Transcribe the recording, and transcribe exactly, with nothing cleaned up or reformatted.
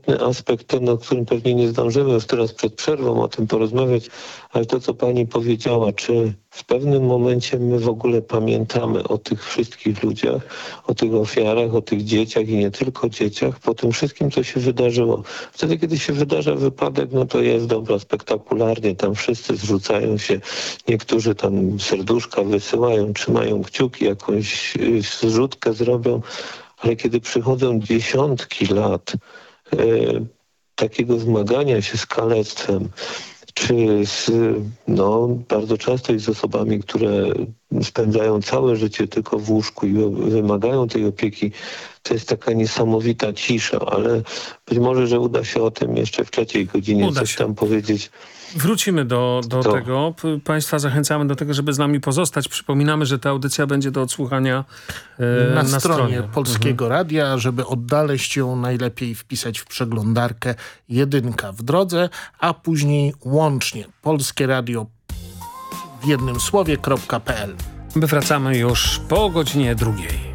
istotny aspekt, ten, o którym pewnie nie zdążymy już teraz przed przerwą o tym porozmawiać, ale to, co pani powiedziała, czy w pewnym momencie my w ogóle pamiętamy o tych wszystkich ludziach, o tych ofiarach, o tych dzieciach i nie tylko dzieciach, po tym wszystkim, co się wydarzyło. Wtedy, kiedy się wydarza wypadek, no to jest dobro, spektakularnie, tam wszyscy zrzucają się, niektórzy tam serduszka wysyłają, trzymają kciuki, jakąś y, zrzutkę zrobią, ale kiedy przychodzą dziesiątki lat y, takiego zmagania się z kalectwem, czy z, no, bardzo często i z osobami, które spędzają całe życie tylko w łóżku i wymagają tej opieki, to jest taka niesamowita cisza, ale być może, że uda się o tym jeszcze w trzeciej godzinie Uda coś się. tam powiedzieć. Wrócimy do, do To. tego. P- Państwa zachęcamy do tego, żeby z nami pozostać. Przypominamy, że ta audycja będzie do odsłuchania e, na, na stronie, stronie Polskiego Radia, żeby odnaleźć ją, najlepiej wpisać w przeglądarkę jedynka w drodze, a później łącznie Polskie Radio w jednym słowie.pl. My wracamy już po godzinie drugiej.